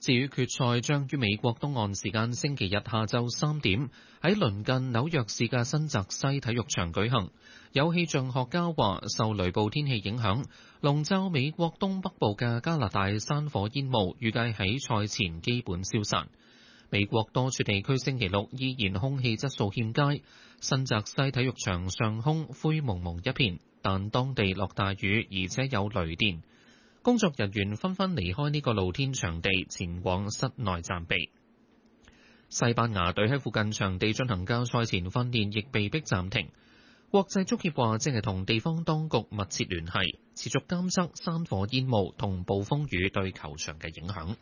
至於決賽將於美國東岸時間星期日下晝3點喺鄰近紐約市嘅新澤西體育場舉行。有氣象學家話，受雷暴天氣影響，籠罩美國東北部嘅加拿大山火煙霧預計喺賽前基本消散。美國多處地區星期六依然空氣質素欠佳，新澤西體育場上空灰蒙蒙一片，但當地落大雨而且有雷電。工作人員紛紛離開呢個露天場地，前往室內暫避。西班牙隊喺附近場地進行嘅賽前訓練亦被迫暫停。國際足協話正係同地方當局密切聯繫，持續監測山火煙霧同暴風雨對球場嘅影響。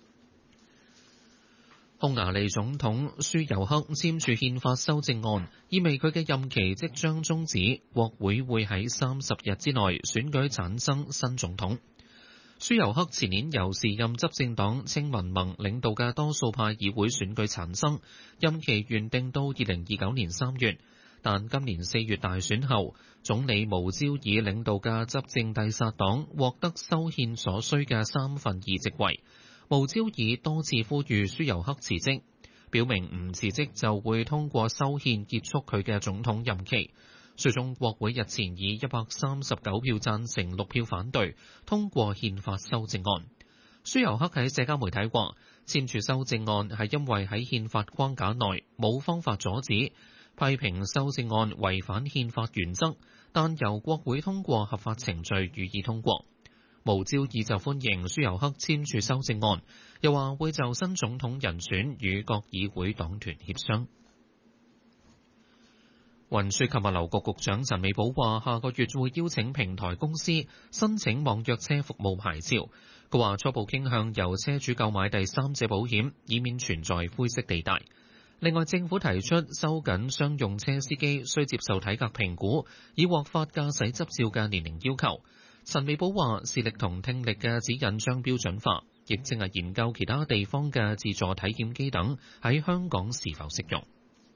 匈牙利總統舒尤克簽署憲法修正案，意味佢嘅任期即將終止，國會會喺30日之內選舉產生新總統。舒尤克前年由時任執政黨青民盟領導嘅多數派議會選舉產生，任期原定到2029年3月，但今年4月大選後，總理無焦爾領導嘅執政蒂薩黨獲得修憲所需嘅2/3席位。無焦爾多次呼籲舒尤克辭職，表明唔辭職就會通過修憲結束佢嘅總統任期。最終國會日前以139票贊成6票反對通過憲法修正案。舒尤克喺社交媒體話，簽署修正案係因為喺憲法框架內冇方法阻止，批評修正案違反憲法原則，但由國會通過合法程序予以通過。無焦爾就歡迎舒尤克簽署修正案，又話會就新總統人選與各議會黨團協商。運輸及物流局局長陳美寶話，下個月會邀請平台公司申請網約車服務牌照。佢話初步傾向由車主購買第三者保險，以免存在灰色地帶。另外，政府提出收緊商用車司機需接受體格評估，以獲發駕駛執照嘅年齡要求。陳美寶話，視力同聽力嘅指引將標準化，亦正係研究其他地方嘅自助體檢機等喺香港是否適用。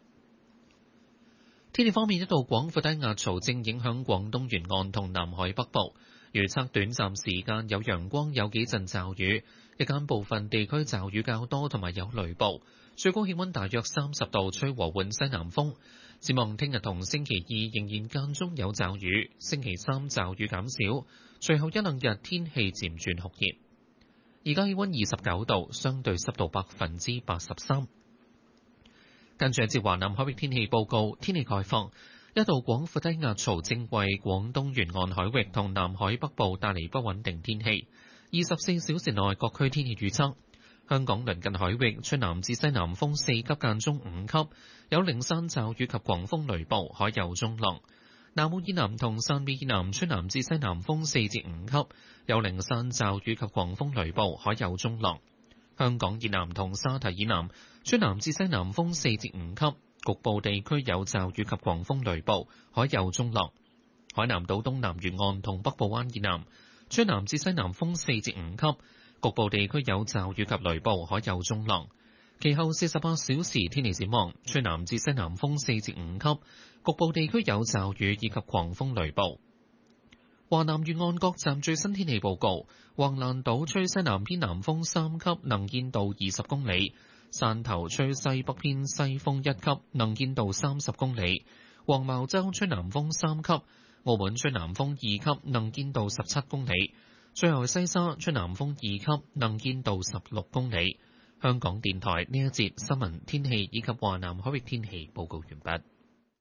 天氣方面，一道廣闊低壓槽正影響廣東沿岸同南海北部，預測短暫時間有陽光，有幾陣驟雨，日間部分地區驟雨較多，同埋有雷暴，最高氣溫大約30度，吹和緩西南風。展望聽日同星期二仍然間中有驟雨，星期三驟雨減少，隨後一兩日天氣漸轉酷熱。而家氣溫29度，相對濕度83%。跟住係接華南海域天氣報告，天氣概況，一道廣闊低壓槽正為廣東沿岸海域同南海北部帶嚟不穩定天氣。24小時內各區天氣預測：香港鄰近海域吹南至西南風4級間中5級，有零散驟雨及狂風雷暴，海有中浪。南澳以南同汕尾以南吹南至西南風4至5級，有零散驟雨及狂風雷暴，海有中浪。香港以南同沙堤以南吹南至西南風4至5級，局部地區有驟雨及狂風雷暴，海有中浪。海南島東南沿岸同北部灣以南吹南至西南風4至5級，局部地區有驟雨及雷暴，海有中浪。其後48小時天氣展望，吹南至西南風4至5級，局部地區有驟雨以及狂風雷暴。華南沿岸各站最新天氣報告：橫瀾島吹西南偏南風3級，能見度20公里；汕頭吹西北偏西風1級，能見度30公里；黃茅洲吹南風3級，澳門吹南風2級，能見度17公里；最後西沙吹南風2級，能見度16公里。香港電台呢一節新聞天氣以及華南海域天氣報告完畢。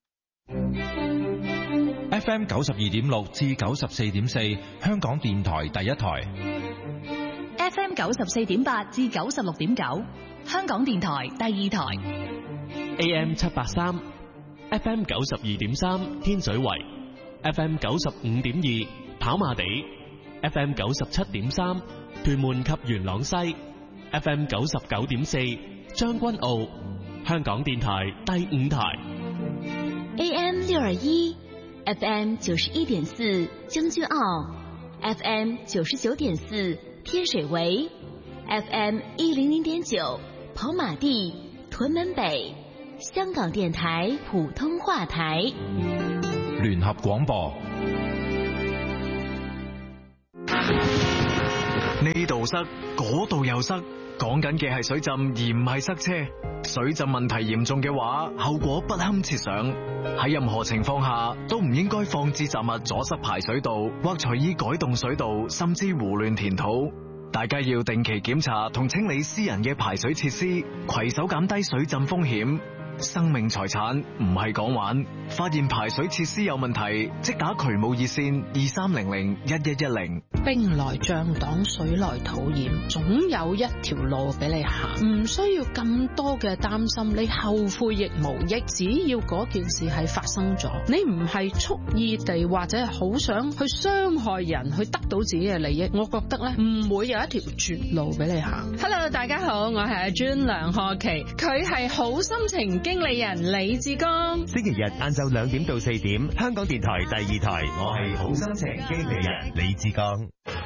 FM 92.6至94.4，香港電台第一台。 FM 94.8至96.9，香港電台第二台。 AM 783 ，FM 92.3天水圍，FM 95.2跑馬地，FM 97.3屯門及元朗西，FM 99.4將軍澳，香港電台第五台。 AM 621，FM 91.4將軍澳，FM 99.4天水圍，FM 100.9跑馬地屯門北，香港電台普通話台。 聯合廣播。 呢度塞，嗰度又塞，講緊嘅係水浸而唔係塞車。水浸問題嚴重嘅話，後果不堪設想。喺任何情況下都唔應該放置雜物阻塞排水道，或隨意改動水道，甚至胡亂填土。大家要定期檢查同清理私人嘅排水設施，攜手減低水浸風險。生命財產唔係講玩，發現排水設施有問題，即打渠務熱線23001110。 兵來將擋，水來土掩，總有一條路俾你行，唔需要咁多嘅擔心，你後悔亦無益。只要嗰件事係發生咗，你唔係蓄意地或者係好想去傷害人，去得到自己嘅利益，我覺得咧唔會有一條絕路俾你行。Hello， 大家好，我係阿專梁賀琪，佢係好心情經理人李志剛。 星期日晏晝2點到4點，香港電台第2台，我係好心情經理人李志剛。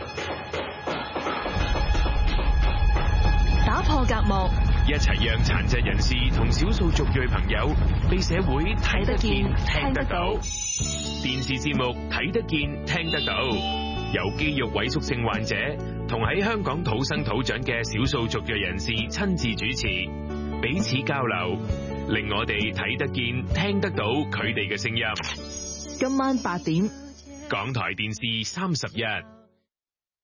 打破隔膜， 一齊讓殘疾人士同少數族裔朋友被社會睇得見、聽得到。電視節目睇得見、聽得到，由肌肉萎縮症患者同喺香港土生土長嘅少數族裔人士親自主持，彼此交流，令我哋睇得見、聽得到佢哋嘅聲音。 今晚8點， 港台電視31。